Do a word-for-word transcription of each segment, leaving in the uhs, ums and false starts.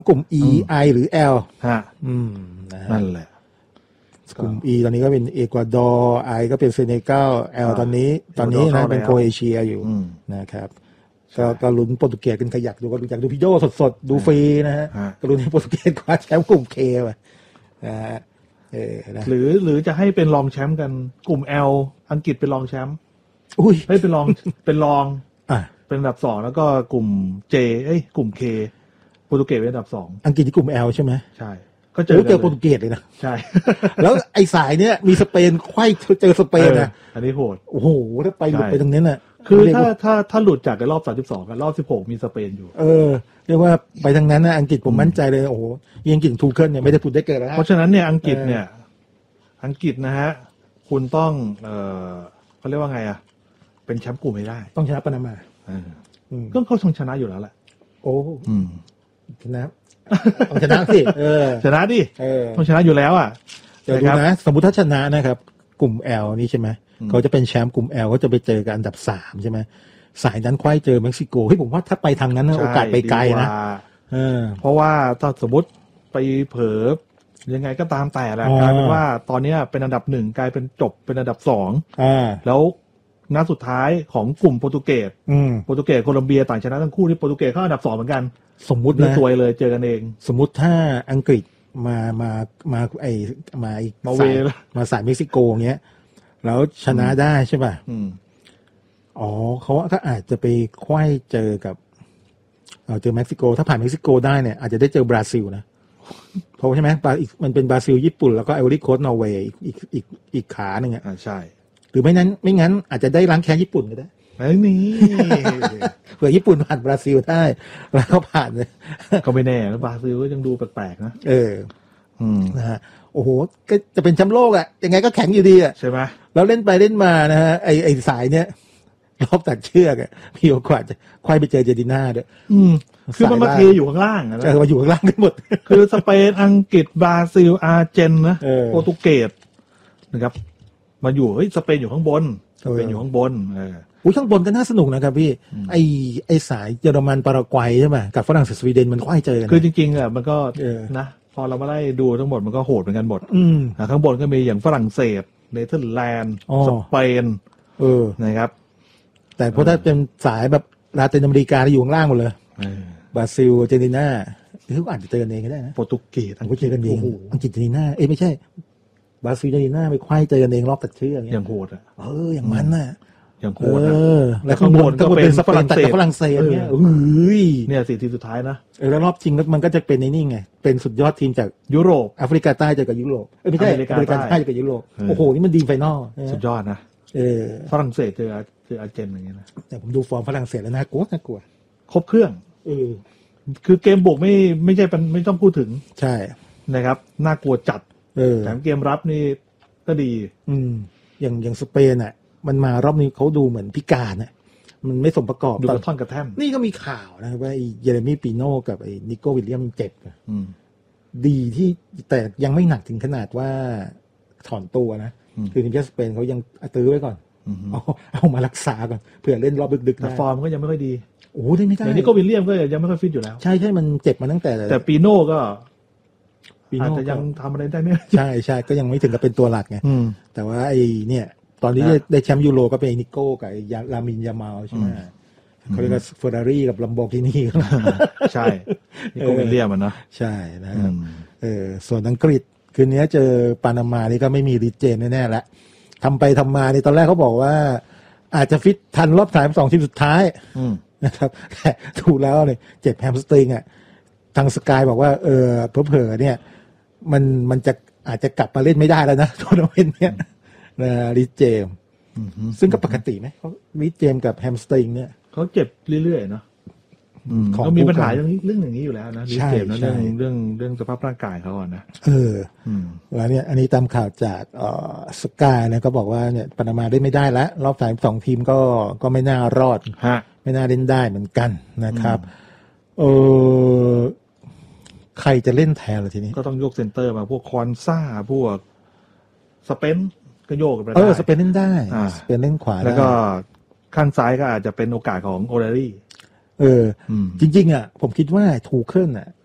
กลุ่ม E I หรือ L ฮะอืมนั่นแหละกลุ่ม E ตอนนี้ก็เป็นเอกวาดอร์ I ก็เป็นเซเนกัล L ตอนนี้ตอนนี้นะเป็นโครเอเชียอยู่นะครับก็ก็ลุ้นโปรตุเกสกันขยักดูก็อยากดูพี่โยสดๆดูฟรีนะฮะก็ลุ้นให้โปรตุเกสคว้าแชมป์กลุ่ม K ไปนะฮะเออนะหรือหรือจะให้เป็นรองแชมป์กันกลุ่ม L อังกฤษเป็นรองแชมป์อุ้ยให้เป็นรองเป็นรองอ่ะเป็นอันดับสองแล้วก็กลุ่ม J เอ้ยกลุ่ม K โปรตุเกสเป็นอันดับสองอังกฤษที่กลุ่ม L ใช่ไหมใช่ก็เจอเจอโปรตุเกสเลยนะใช่แล้วไอ้สายเนี้ยมีสเปนไขว้เจอสเปนนะอันนี้โหดโอ้โหถ้าไปหลุดไปตรงนี้น่ะคือถ้าถ้าถ้าหลุดจากในรอบสามสิบสองกับรอบสิบหกมีสเปนอยู่เออเรียกว่าไปทางนั้นนะอังกฤษผมมั่นใจเลยโอ้โหยังอังกฤษทูเคิลเนี่ยไม่ได้พูดได้เกิดแล้วเพราะฉะนั้นเนี่ยอังกฤษเนี่ยอังกฤษนะฮะคุณต้องเออเขาเรียกว่าไงอ่ะเป็นแชมป์กลุ่มไม่ได้ต้องชนะปานามาก็เขาต้องชนะอยู่แล้วแหละโอ้ชนะต้องชนะสิเออชนะดิต้องชนะอยู่แล้วอ่ะเดี๋ยวดูนะสมมติถ้าชนะนะครับกลุ่ม L นี่ใช่ไหมเขาจะเป็นแชมป์กลุ่ม L ก็จะไปเจอกันอันดับสามใช่ไหมสายนั้นไขว้เจอเม็กซิโกเฮ้ยผมว่าถ้าไปทางนั้นโอกาสไปไกลนะเออเพราะว่าถ้าสมมติไปเผลอยังไงก็ตามแต่แหละกลายเป็นว่าตอนนี้เป็นอันดับหนึ่งกลายเป็นจบเป็นอันดับสองแล้วนัดสุดท้ายของกลุ่มโปรตุเกสโปรตุเกสโคลัมเบียต่างชนะทั้งคู่ที่โปรตุเกสเข้าอันดับสองเหมือนกันสมมุตินะสวยเลยเจอกันเองสมมุติถ้าอังกฤษมามามาไอมาอีกมาเวมาสายเม็กซิโกเงี้ยแล้วชนะได้ใช่ป่ะอ๋อเขาก็อาจจะไปไขว้เจอกับเอาเจอเม็กซิโกถ้าผ่านเม็กซิโกได้เนี่ยอาจจะได้เจอบราซิลนะเพราะใช่ไหมมันเป็นบราซิลญี่ปุ่นแล้วก็ไอวอรี่โคสต์นอร์เวย์อีกอีกอีกขาหนึ่งอ่ะใช่หรือไม่นั้นไม่งั้นอาจจะได้ล้างแค้นญี่ปุ่นก็ได้ไม่มีเผื่อญี่ปุ่นผ่านบราซิลได้แล้วก็ผ่านเลยก็ไม่แน่แล้วบราซิลก็ยังดูแปลกๆนะเอออืมนะฮะโอ้โหก็จะเป็นแชมป์โลกอ่ะยังไงก็แข็งอยู่ดีอ่ะใช่ไหมแล้วเล่นไปเล่นมานะฮะไอไอสายเนี้ยรอบตัดเชือกอ่ะพี่โอกาสจะควายไปเจอเจดิน่าด้วยอืมคือมันมาเทอยู่ข้างล่างนะเออมาอยู่ข้างล่างกันหมดคือสเปนอังกฤษบราซิลอาร์เจนนะโปรตุเกสนะครับมาอยู่เฮ้ยสเปนอยู่ข้างบนสเปนอยู่ข้างบนเอออุ้ยข้างบนก็น่าสนุกนะครับพี่ไอไอสายเยอรมันปารากวัยใช่ไหมกับฝรั่งเศสสวีเดนมันควายเจอกันคือจริงๆอ่ะมันก็นะพอเรามาไล่ดูทั้งหมดมันก็โหดเหมือนกันหมดข้างบนก็มีอย่างฝรั่งเศสเนเธอร์แลนด์สเปนเออนะครับแต่พอถ้าเป็นสายแบบลาตินอเมริกาที่อยู่ข้างล่างหมดเลยบราซิลอาร์เจนตินาเขาอาจจะเจอกันเองก็ได้นะโปรตุเกสอังกฤษเจอกันเองอังกฤษอาร์เจนตินาเอ้ยไม่ใช่บราซิลอาร์เจนตินาไปควายเจอกันเองรอบตัดเชือกอย่างโหดอ่ะเอออย่างมันน่ะอย่างโหดอ่ะแล้วข้างบนก็เป็นฝรั่งเศสฝรั่งเศสเนี่ยเฮ้ยเนี่ยสี่ทีมสุดท้ายนะเออแล้วรอบชิงมันก็จะเป็นในนี่ไงเป็นสุดยอดทีมจากยุโรปแอฟริกาใต้เจอกับยุโรปเอ้ยไม่ใช่แอฟริกาใต้เจอกับยุโรปโอ้โหนี่มันดีไฟนอลสุดยอดนะเออฝรั่งเศสเจอเจออาร์เจนอย่างเงี้ยนะแต่ผมดูฟอร์มฝรั่งเศสแล้วน่ากลัวน่ากลัวครบเครื่องเออคือเกมบุกไม่ไม่ใช่เป็นไม่ต้องพูดถึงใช่นะครับน่ากลัวจัดเออแต่เกมรับนี่ก็ดีอืมอย่างอย่างสเปนอ่ะมันมารอบนี้เขาดูเหมือนพิการอ่ะมันไม่สมประกอบดูกระท่อนกระแท่นนี่ก็มีข่าวนะว่าไอ้เยเรมีปีโน่กับไอ้นิโก้วิลเลียมเจ็บดีที่แต่ยังไม่หนักถึงขนาดว่าถอนตัวนะคือทีมชาติสเปนเขายังตื้อไว้ก่อนเอาเอามารักษาก่อนเผื่อเล่นรอบดึกๆแต่ฟอร์มก็ยังไม่ค่อยดีโอ้ได้ไม่ได้นิโก้วิลเลียมก็ยังไม่ค่อยฟิตอยู่แล้วใช่ใช่มันเจ็บมาตั้งแต่แต่ปีโน่ก็อาจจะยังทำอะไรได้ไม่ใช่ใช่ก็ยังไม่ถึงกับเป็นตัวหลักไงแต่ว่าไอ้เนี่ยตอนนี้ได้แชมป์ยูโรก็เป็นนิโก้กับลามินยามาลใช่ไหมเขาเรียกว่าเฟอร์รารี่กับลัมโบกินี่ใช่นิโก้วิลเลียมนะใช่นะครับเออส่วนอังกฤษคืนนี้เจอปานามานี่ก็ไม่มีริเจนแน่ๆแล้วทำไปทำมาในตอนแรกเขาบอกว่าอาจจะฟิตทันรอบสามสองทีมสุดท้ายนะครับแต่ถูกแล้วเนี่ยเจ็บแฮมสตริงอ่ะทางสกายบอกว่าเออเผลอๆเนี่ยมันมันจะอาจจะกลับมาเล่นไม่ได้แล้วนะทัวร์นาเมนต์เนี่ยนะริเจมซึ่งก็ปกติไหมเขาริเจมกับแฮมสตริงเนี่ยเขาเจ็บเรื่อยๆเนาะเขามีปัญหาเรื่องเรื่องอย่างนี้อยู่แล้วนะริเจมนะเรื่องเรื่องเรื่องสภาพร่างกายเขาอ่ะนะเออแล้วเนี่ยอันนี้ตามข่าวจากเอ่อสกายเนี่ยก็บอกว่าเนี่ยปานามาได้ไม่ได้แล้วรอบสามสองทีมก็ก็ไม่น่ารอดไม่น่าเล่นได้เหมือนกันนะครับเออใครจะเล่นแทนล่ะทีนี้ก็ต้องยกเซนเตอร์มาพวกคอนซ่าพวกสเปนก็โยกกันไปได้เออสเปนเล่นได้สเปนเล่นขวาแล้วก็ข้างซ้ายก็อาจจะเป็นโอกาสของโอเดรี่เออจริงๆอ่ะผมคิดว่าทูเคิลอ่ะ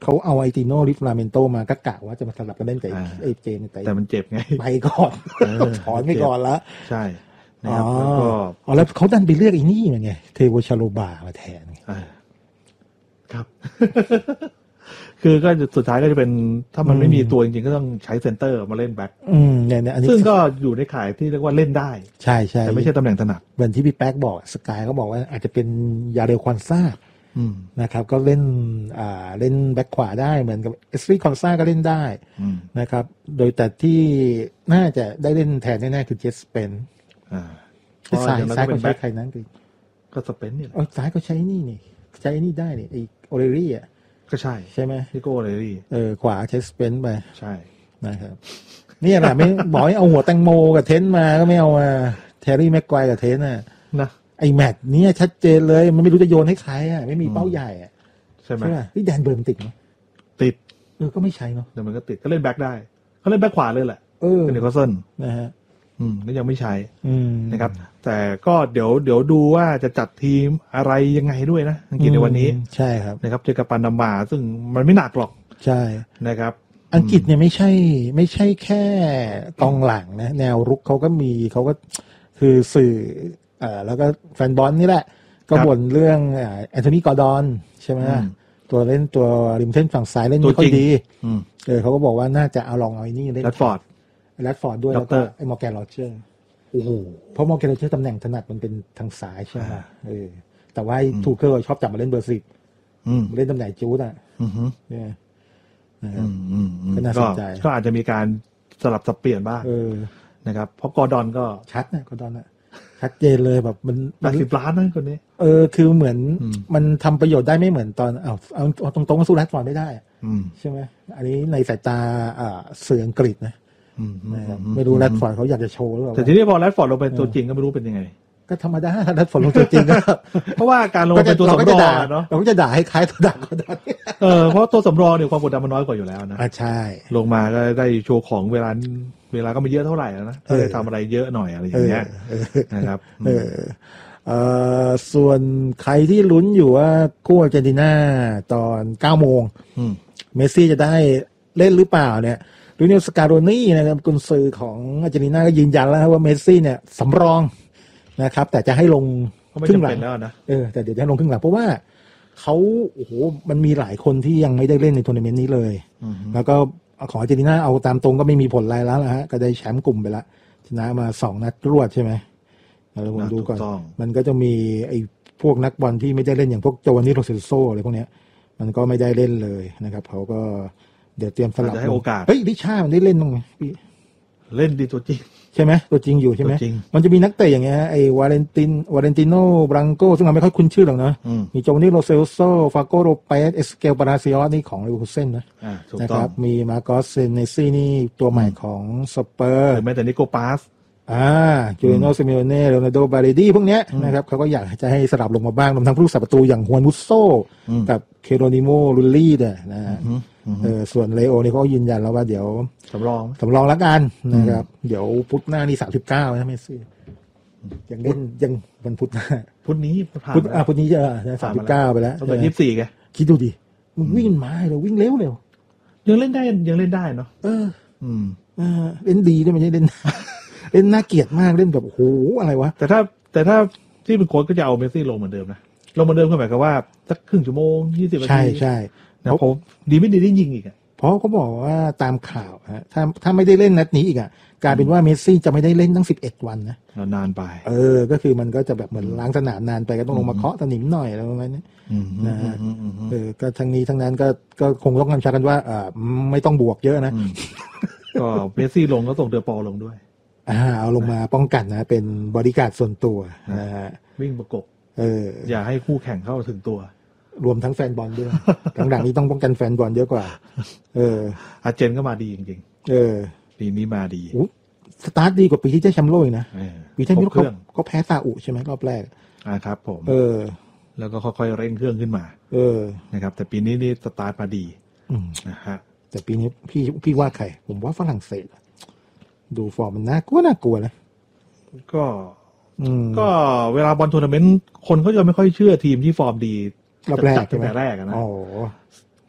เขาเอาไอติโนลิฟลาเมนโตมาก็กะว่าจะมาสลับกันเล่นกับไอเจนแต่แต่มันเจ็บไงไปก่อนถอนไปก่อนละใช่นะครับแล้วก็อ๋อแล้วเขาดันไปเลือกไอ้นี่ไงเทโวชาโลบามาแทนครับ คือก็สุดท้ายก็จะเป็นถ้ามันไม่มีตัวจริงๆก็ต้องใช้เซนเตอร์มาเล่นแบ็คซึ่งก็อยู่ในข่ายที่เรียกว่าเล่นได้ใช่ใช่แต่ไม่ใช่ตำแหน่งถนัดเหมือนที่พี่แป๊กบอกสกายเขาบอกว่าอาจจะเป็นยาเรลควันซ่านะครับก็เล่นอ่าเล่นแบ็คขวาได้เหมือนกับเอสรีคอนซ่าก็เล่นได้นะครับโดยแต่ที่น่าจะได้เล่นแทนแน่ๆคือเจสเปนซ้ายซ้ายก็ใช้ใครนั้นก็สเปนนี่แหละซ้ายก็ใช้นี่นี่ใช้นี่ได้นี่ไอโอเรรี่อ่ะก็ใช่ใช่ไหมพี่โก้เลยดิเออขวาใช้สเปนไปใช่นะครับนี่แหละไม่บอกให้เอาหัวแตงโมกับเทนมาก็ไม่เอามาแทร์รี่แม็กไกวร์กับเทนน่ะนะไอแมตช์นี้ชัดเจนเลยมันไม่รู้จะโยนให้ใครอ่ะไม่มีเป้าใหญ่อ่ะใช่ไหมนี่แดนเบิร์นติดไหมติดเออก็ไม่ใช่เนาะแต่มันก็ติดก็เล่นแบ็คได้เขาเล่นแบ็คขวาเลยแหละเออเป็นนิโคลสันนะฮะอืมก็ยังไม่ใช้นะครับแต่ก็เดี๋ยวเดี๋ยวดูว่าจะจัดทีมอะไรยังไงด้วยนะอังกฤษในวันนี้ใช่ครับนะครับเจอกับปานามาซึ่งมันไม่หนักหรอกใช่นะครับอังกฤษเนี่ยไม่ใช่ไม่ใช่แค่กองหลังนะแนวรุกเขาก็มีเขาก็คือสื่ออ่าแล้วก็แฟนบอลนี่แหละก็บ่นเรื่องอ่าแอนโทนีกอร์ดอนใช่ไหมตัวเล่นตัวริมเส้นฝั่งซ้ายเล่นไม่ค่อยดีเออเขาก็บอกว่าน่าจะเอาลองเอาไอ้นี่เล่นแรดฟอร์ดแรดฟอร์ดด้วยแล้วก็ไอ้มอร์แกนโรเจอร์โอ้โหเพราะมอร์แกนโรเจอร์ตำแหน่งถนัดมันเป็นทางซ้ายใช่ไหมเออแต่ว่าทูเคิลชอบจับมาเล่นเบอร์สิบเล่นตำแหน่งจูดอ่ะเนี่ยนะครับก็น่าสนใจก็อาจจะมีการสลับสับเปลี่ยนบ้างนะครับเพราะกอร์ดอนก็ชัดนะกอร์ดอนอ่ะชัดเจนเลยแบบมันแปดสิบล้านนะคนนี้เออคือเหมือนมันทำประโยชน์ได้ไม่เหมือนตอนเอาเอาตรงๆก็สู้แรดฟอร์ดไม่ได้ใช่ไหมอันนี้ในสายตาเสืออังกฤษนะไม่รู้แรดฟอร์ดเขาอยากจะโชว์หรือเปล่าแต่ทีนี้พอแรดฟอร์ดลงเป็นตัวจริงก็ไม่รู้เป็นยังไงก็ธรรมดาถ้าแรดฟอร์ดลงตัวจริงก็เพราะว่าการลงเป็นตัวสำรองเนาะเราก็จะด่าให้คล้ายตัวด่าก็ได้เออเพราะตัวสำรองเนี่ยความกดดันมันน้อยกว่าอยู่แล้วนะอ่าใช่ลงมาก็ได้โชว์ของเวลาเวลาก็ไม่เยอะเท่าไหร่แล้วนะก็ได้ทำอะไรเยอะหน่อยอะไรอย่างเงี้ยนะครับเออส่วนใครที่ลุ้นอยู่ว่าคู่อาร์เจนตินาตอนเก้าโมงเมสซี่จะได้เล่นหรือเปล่าเนี่ยลูเนียลสกาโรนี่นะครับกุนซือของอาร์เจนตินาก็ยืนยันแล้วว่าเมสซี่เนี่ยสำรองนะครับแต่จะให้ลงครึ่งหลังแล้วนะเออแต่เดี๋ยวจะให้ลงครึ่งหลังเพราะว่าเขาโอ้โหมันมีหลายคนที่ยังไม่ได้เล่นในทัวร์นาเมนต์นี้เลยแล้วก็ของอาร์เจนตินาเอาตามตรงก็ไม่มีผลอะไรแล้วนะฮะก็ได้แชมป์กลุ่มไปละชนะมาสองนัดรวดใช่ไหมเราผมดูก่อนมันก็จะมีไอ้พวกนักบอลที่ไม่ได้เล่นอย่างพวกโจวานี่โรเซโซอะไรพวกเนี้ยมันก็ไม่ได้เล่นเลยนะครับเขาก็เดี๋ยวเตรียมสลับให้โอกาสเฮ้ยดิชามันได้เล่นบ้างไหมพี่เล่นดีตัวจริงใช่ไหมตัวจริงอยู่ใช่ไหมมันจะมีนักเตะอย่างเงี้ยไอ้วาเลนตินวาเลนติโนบรังโกซึ่งเราไม่ค่อยคุ้นชื่อหรอกนะมีโจวานี่โรเซโซฟาโกโรเปสเอสเกลปาราซิออสนี่ของเลเวอร์คูเซ่นนะนะครับมีมาโกสเซเนซี่นี่ตัวใหม่ของสเปอร์หรือแม้แต่นิโคปาสอ่าจูเรโนเซมิโอเน่โรนัลโดบาเรดี้พวกเนี้ยนะครับเขาก็อยากจะให้สลับลงมาบ้างรวมทั้งผู้รักษาประตูอย่างฮวนมุสโซกับเคโรนิโมลุลลี่เนี่ยนะฮะเออส่วนเลโอนี่เขายืนยันแล้วว่าเดี๋ยวสำรองสำรองแล้วกันนะครับเดี๋ยวพุธหน้านี่สามสิบเก้านะเมสซี่ยังเล่นยังวันพุธหน้าพุธนี้พุธอ่าพุธนี้จะสามสิบเก้าไปแล้วตั้งแต่ยี่สิบสี่ไงคิดดูดิมึงวิ่งมาเลยวิ่งเร็วเร็วยังเล่นได้ยังเล่นได้เนาะเอออืมอ่าเล่นดีด้วยไม่ใช่เล่นเล่นน่าเกลียดมากเล่นแบบโอ้โหอะไรวะแต่ถ้าแต่ถ้าที่เป็นโค้ชก็จะเอาเมสซี่ลงเหมือนเดิมนะลงเหมือนเดิมก็หมายความว่าสักครึ่งชั่วโมงยี่สิบนาทีใช่ใช่นะผมดีไม่ดีได้ยิงอีกอ่ะเพราะเขาบอกว่าตามข่าวฮะถ้าถ้าไม่ได้เล่นนัดนี้อีกอ่ะกลายเป็นว่าเมสซี่จะไม่ได้เล่นตั้งสิบเอ็ดวันนะนานไปเออก็คือมันก็จะแบบเหมือนล้างสนามนานไปก็ต้องลงมาเคาะสนิมหน่อยอะไรประมาณนี้นะฮะเออก็ทั้งนี้ทั้งนั้นก็ก็คงต้องกำชับกันว่าอ่าไม่ต้องบวกเยอะนะก็เมสซี่ลงก็ส่งเดอปอลลงด้วยอ่าเอาลงมาป้องกันนะเป็นบอดี้การ์ดส่วนตัวนะฮะวิ่งประกบเอออย่าให้คู่แข่งเข้าถึงตัวรวมทั้งแฟนบอลด้วยหลังๆนี้ต้องป้องกันแฟนบอลเยอะกว่าเอออาร์เจนก็มาดีจริงๆเออปีนี้มาดีสตาร์ทดีกว่าปีที่ได้แชมป์โลกอีกนะปีที่แล้วเขาเขาแพ้ซาอุใช่ไหมรอบแรกอ่าครับผมเออแล้วก็ค่อยๆเร่งเครื่องขึ้นมาเออนะครับแต่ปีนี้นี่สตาร์ทมาดีนะฮะแต่ปีนี้พี่พี่ว่าใครผมว่าฝรั่งเศสดูฟอร์มมันน่ากลัวน่ากลัวนะก็ก็เวลาบอลทัวร์นาเมนต์คนเขาจะไม่ค่อยเชื่อทีมที่ฟอร์มดีรอบแรกตั้งแต่แรกนะโอ้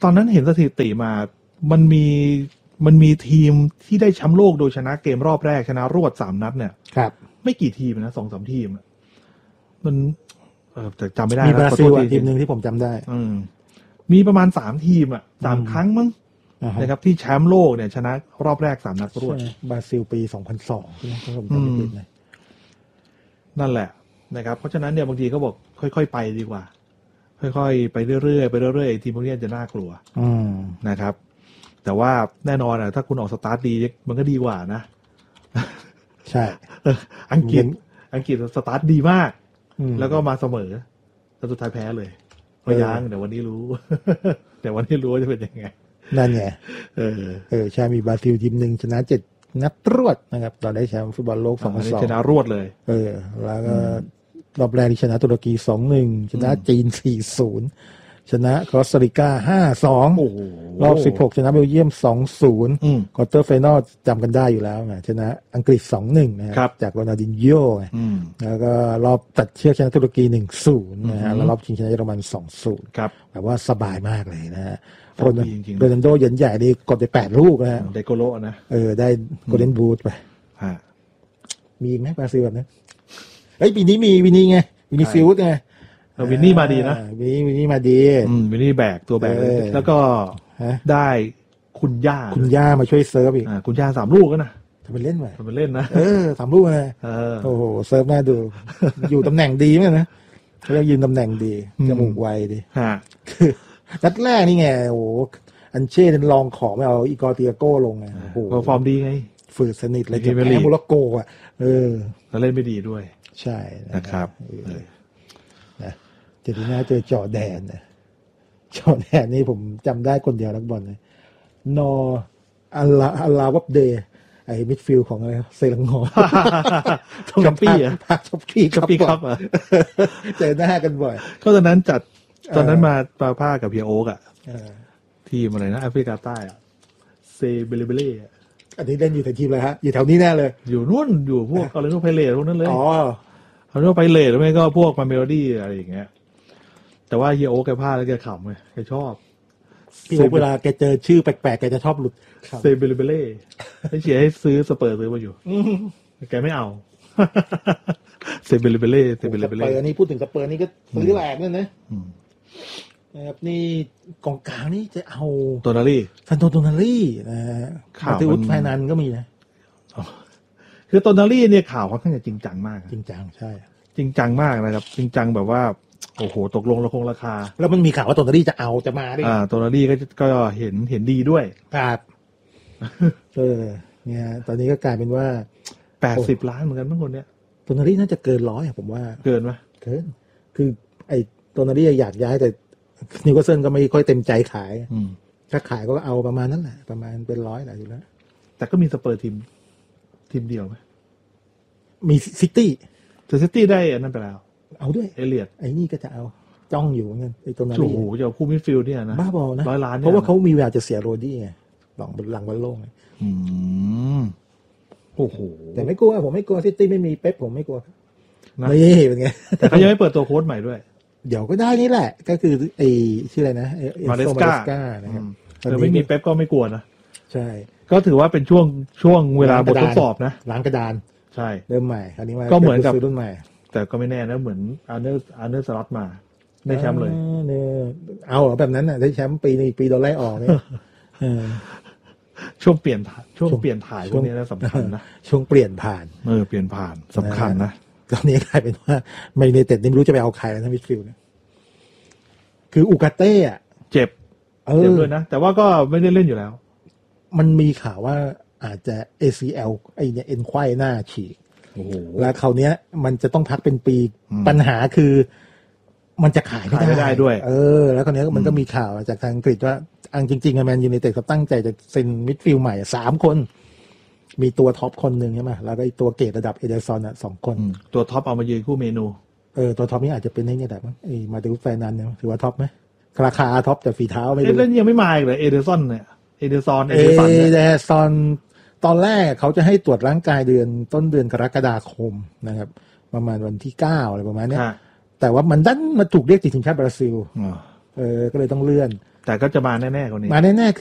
ตอนนั้นเห็นสถิติมามันมีมันมีทีมที่ได้แชมป์โลกโดยชนะเกมรอบแรกชนะรวดสามนัดเนี่ยครับไม่กี่ทีมนะสองสามทีมมันเออแต่จำไม่ได้มีบราซิลทีมหนึ่งที่ผมจำได้อืมมีประมาณสามทีมอ่ะสามครั้งมั้งนะครับที่แชมป์โลกเนี่ยชนะรอบแรกสามนัดรวดบราซิลปีสองพันสองใช่ไหมถ้าผมจำไม่ผิดนะนั่นแหละนะครับเพราะฉะนั้นเนี่ยบางทีก็บอกค่อยๆไปดีกว่าค่อยๆไปเรื่อยๆไปเรื่อยๆทีมพวกนี้จะน่ากลัวนะครับแต่ว่าแน่นอนอ่ะถ้าคุณออกสตาร์ทดีมันก็ดีกว่านะใช่อังกฤษอังกฤษสตาร์ทดีมากแล้วก็มาเสมอแล้วสุดท้ายแพ้เลยพยางเดี๋ยววันนี้รู้เดี๋ยววันนี้รู้ว่าจะเป็นยังไงนั่นไงเออเออใช่มีบราซิลทีมหนึ่งชนะเจ็ดนัดรวดนะครับตอนได้แชมป์ฟุตบอลโลกสองพันสองชนะรวดเลยเออแล้วก็รอบแรกที่ชนะตุรกี สองหนึ่ง ชนะจีน สี่ศูนย์ ชนะคอสตาริกา ห้าสอง รอบสิบหกชนะเบลเยียม สองศูนย์ ควอเตอร์ไฟนอลจำกันได้อยู่แล้วนะชนะอังกฤษ สองหนึ่ง นะครับจากโรนัลดินโญ่แล้วก็รอบตัดเชือกชนะตุรกี หนึ่งศูนย์ นะฮะแล้วรอบชิงชนะเยอรมัน สองศูนย์ครับแบบว่าสบายมากเลยนะฮะโรนัลโดเหยินใหญ่นี่กดไปแปดลูกนะฮะได้โกโลนะเออได้โกลเด้นบูทไปมีไหมบราซิลแบบนั้นเฮ้ยปีนี้มีวินี่ไงวินี่ฟิลด์ไงวินนี่มาดีนะวินนี่วินนี่มาดีวินนี่แบกตัวแบกแล้วก็ได้คุณย่าคุณย่ามาช่วยเซิร์ฟอีกคุณย่าสามลูกก็นะทำเป็นเล่นไปทำเป็นเล่นนะเออสามลูกนะโอ้โหเซิร์ฟน่าดูอยู่ตำแหน่งดีมั้ยนะเขาเรียกยืนตำแหน่งดีจมูกไวดีคือนัดแรกนี่ไงโอ้โหอันเช่ลองขอไม่เอาอีกอร์เตียโก้ลงไงโอ้โหฟอร์มดีไงฝืดสนิทเลยจะแพ้โมร็อกโกอ่ะเออแล้วเล่นไม่ดีด้วยใช่นะครับนะเจดีน่าเจอจอแดนนะจอแดนนี่ผมจำได้คนเดียวนักบอลเลยนออัลลาอัลลาวับเดย์ไอ้มิดฟิลด์ของอะไรเซลังงอช็อปปี้อ่ะช็อปปี้ช็อปปี้ครับเจอหน้ากันบ่อยก็ตอนนั้นจัดตอนนั้นมาปาผ้ากับเฮียโอ๊กอ่ะทีมอะไรนะแอฟริกาใต้อ่ะเซเบเลเบเล่อันนี้เล่นอยู่ในทีมอะไรฮะอยู่แถวนี้แน่เลยอยู่นู่นอยู่พวกอะไรพวกไพเรตพวกนั้นเลยอ๋อเขาเรียกว่าไพเรตแล้วไม่ก็พวกมาเมโลดี้อะไรอย่างเงี้ยแต่ว่าเฮียโอ๊กแกพลาดแล้วแกขำไงแกชอบพี่โอ๊กเวลาแกเจอชื่อแปลกๆแกจะชอบหลุดเซเบเลเบเล่ให้เชียร์ให้ซื้อสเปอร์ซื้อมาอยู่แกไม่เอาเซเบเลเบเล่เซเบเลเบเล่สเปอร์นี่พูดถึงสเปอร์นี่ก็ซื้อแหลกนั่นนะนะครับนี่กองกลางนี่จะเอาโตนารี่ซันโตโตนารี่นะฮะข่าวอุดไฟนันก็มีนะคือโตนารี่เนี่ยข่าวค่อนข้างจะจริงจังมากจริงจังใช่จริงจังมากนะครับจริงจังแบบว่าโอ้โหตกลงราคงราคาแล้วมันมีข่าวว่าโตนารี่จะเอาจะมาด้วยอ่าโตนารี่ก็ก็เห็นเห็นดีด้วยครับเออเนี่ยตอนนี้ก็กลายเป็นว่าแปดสิบล้านเหมือนกันบางคนเนี่ยโตนารี่น่าจะเกินร้อยผมว่าเกินไหมเกินคือไอ้โตนารี่อยากย้ายแต่นิวคาสเซิลก็ไม่ค่อยเต็มใจขายถ้าขายก็เอาประมาณนั้นแหละประมาณเป็นร้อยแหละอยู่แล้วแต่ก็มีสเปอร์ทีมทีมเดียวไหมมีซิตี้แต่ซิตี้ได้อันนั้นไปแล้วเอาด้วยเอเลียดไอ้นี่ก็จะเอาจ้องอยู่เงี้ยไอ้โตนารี่โอ้โหจะคู่มิดฟิลด์เนี่ยนะบ้าบอนะร้อยล้านเพราะว่าเขามีแววจะเสียโรดี้ไงหลังหลังบอลโลกอืมโอ้โหแต่ไม่กลัวผมไม่กลัวซิตี้ไม่มีเป๊ปผมไม่กลัวนี่เป็นไงแต่เขายังไม่เปิดตัวโค้ชใหม่ด้วยเดี๋ยวก็ได้นี่แหละก็คือไอ้ชื่ออะไรนะมาเลสกานะครับแต่ไม่มีเป๊ปก็ไม่กลัวนะใช่ก็ถือว่าเป็นช่วงช่วงเวลาบททดสอบนะล้างกระดานใช่เริ่มใหม่คราวนี้มาก็เหมือนกับรุ่นใหม่แต่ก็ไม่แน่นะเหมือนอาร์เนอร์อาร์เนอร์สล็อตมาได้แชมป์เลยเอาเหรอแบบนั้นน่ะได้แชมป์ปีนี้ปีโดนไล่ออกเนี่ยช่วงเปลี่ยนช่วงเปลี่ยนถ่ายพวกนี้นะสำคัญนะช่วงเปลี่ยนผ่านเออเปลี่ยนผ่านสำคัญนะตอนนี้กลายเป็นว่าไม่ในเต็ดไม่รู้จะไปเอาใครแล้วนะมิดฟิลด์เนี่ยคืออูกาเต้อะเจ็บเจ็บด้วยนะแต่ว่าก็ไม่ได้เล่นอยู่แล้วมันมีข่าวว่าอาจจะ เอ ซี แอล ไอ้เนี่ยเอ็นไขว้หน้าฉีกโอ้โหแล้วคราวนี้มันจะต้องพักเป็นปีปัญหาคือมันจะขายไม่ได้ด้วยเออแล้วคราวนี้มันก็มีข่าวจากทางอังกฤษว่าอังจริงๆแมนยูไนเต็ดเขาตั้งใจจะเซ็นมิดฟิลด์ใหม่สามคนมีตัวท็อปคนหนึ่งใช่ไหมแล้วก็ไอ้ตัวเกรดระดับเอเดอร์ซอนอ่ะสองคนตัวท็อปเอามายืนคู่เมนูเออตัวท็อปนี่อาจจะเป็นไอ้นี่แหละมั้งไอ้มาติอุสแฟนันเนี่ยถือว่าท็อปไหมราคาท็อปแต่ฝีเท้าไม่รู้เล่นยังไม่มาอีกเลยเอเดอร์ซอนเนี่ยเอเดอร์ซอนเอเดอร์ซอนตอนแรกเขาจะให้ตรวจร่างกายเดือนต้นเดือนกรกฎาคมนะครับประมาณวันที่เก้าอะไรประมาณนี้แต่ว่ามันดันมาถูกเรียกติดทีมชาติบราซิลเออก็เลยต้องเลื่อนแต่ก็จะมาแน่ๆกว่านี้มาแน่ๆ